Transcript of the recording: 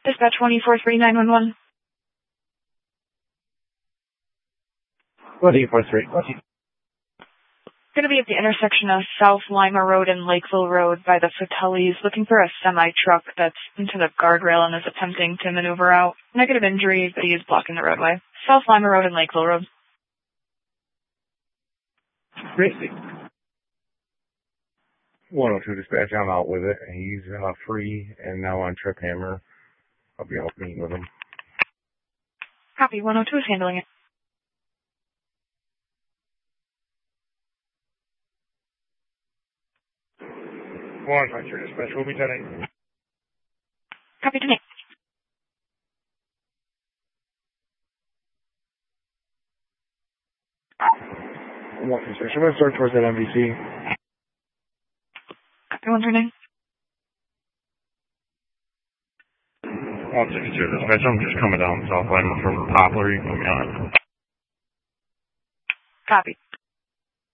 Dispatch 143-911. 143. Going to be at the intersection of South Lima Road and Lakeville Road by the Fratellis, looking for a semi-truck that's into the guardrail and is attempting to maneuver out. Negative injury, but he is blocking the roadway. South Lima Road and Lakeville Road. Gracie. 102 dispatch, I'm out with it. He's free and now on Trip Hammer. I'll be out meeting with him. Copy, 102 is handling it. 153 dispatch, we'll be 10-8. Copy, 10-8. 153, I'm going to start towards that MVC. Copy, 139. 162 dispatch, I'm just coming down South Lima from Poplar. You can put me on. Copy.